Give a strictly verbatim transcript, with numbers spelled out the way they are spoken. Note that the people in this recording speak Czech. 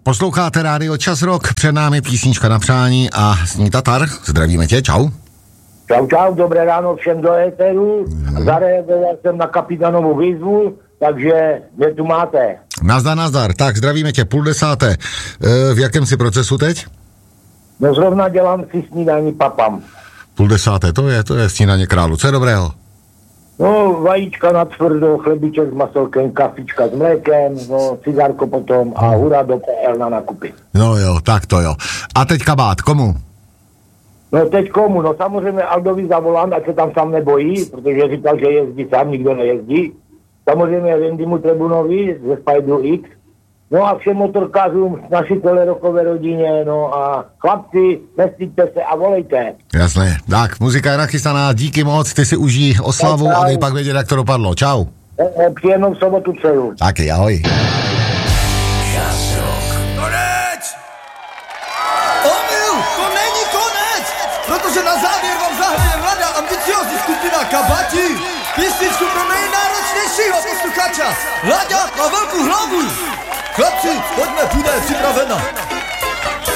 Posloucháte rádio Čas Rock, před námi písnička na přání a zní Tatar. Zdravíme tě, čau. Čau, čau, dobré ráno všem do éteru. Hmm. Zareagoval jsem na kapitánovou výzvu, takže mě tu máte. Nazdar, nazdar. Tak, zdravíme tě, půl desáté. E, v jakém si procesu teď? No zrovna dělám si snídaní papám. Půl desáté, to je, to je snídaně králu. Co je dobrého? No, vajíčka na tvrdo, chlebiček s maselkem, kafička s mlékem, no, cigárko potom a hurá do P L na nakupy. No jo, tak to jo. A teď kabát, komu? No teď komu? No samozřejmě Aldovi zavolám, ať se tam sám nebojí, protože říkal, že jezdí sám, nikdo nejezdí. Samozřejmě Randymu Trebunovi ze Spideru X. No a všem motorkářům z naší telerokové rodině, no a chlapci, nestýďte se a volejte. Jasné, tak, muzika je nachystaná, díky moc, ty si užij oslavu a dej pak vědět, jak to dopadlo. Čau. E, e, příjemnou sobotu celou. Taky, ahoj. Konec! Omyl, to není konec, protože na závěr vám zahraje mladá ambiciózní skupina Kabati. Písničku pro nejnáročnějšího posluchača. Láďa má velkou hlavu. Chlapci, pojďme, půjde připravena.